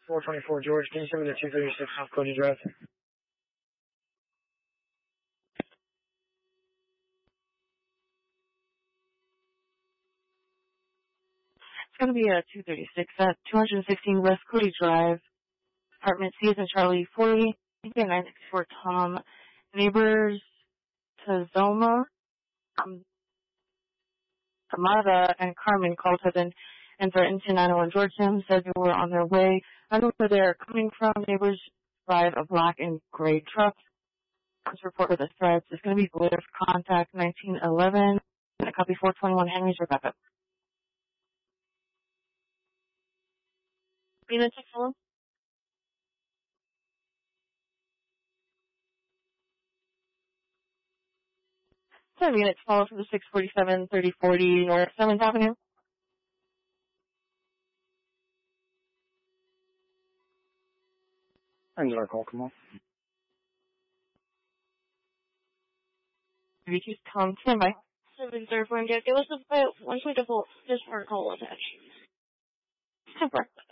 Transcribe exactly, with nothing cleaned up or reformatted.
four twenty-four George, can you send me the two thirty-six South Cody Drive? It's going to be a two thirty-six at two sixteen West Cody Drive, apartment C is in Charlie forty, nine sixty-four Tom. Neighbors Tazoma, um, Amada, and Carmen called us and entered into nine oh one Georgetown, said they were on their way. I don't know where they're coming from. Neighbors drive a black and gray truck. This report for the threats is going to be with contact nineteen eleven, and a copy four twenty-one Henry's Rebecca. Unit six hello? Seven units follow from the six forty-seven thirty forty North seventh Avenue. Angular call, come on. V two Tom, stand by. seven zero four, give us about one point two volt, just for a call attached. Super.